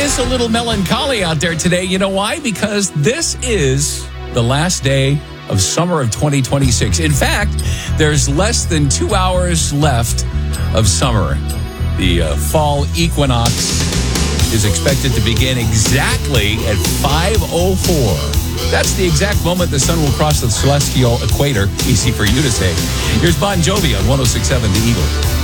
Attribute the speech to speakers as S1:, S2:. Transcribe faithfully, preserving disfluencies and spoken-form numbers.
S1: is a little melancholy out there today. You know why? Because this is the last day of summer of twenty twenty-six. In fact, there's less than two hours left of summer. The uh, fall equinox is expected to begin exactly at five oh four. That's the exact moment the sun will cross the celestial equator. Easy for you to say. Here's Bon Jovi on one oh six point seven The Eagle.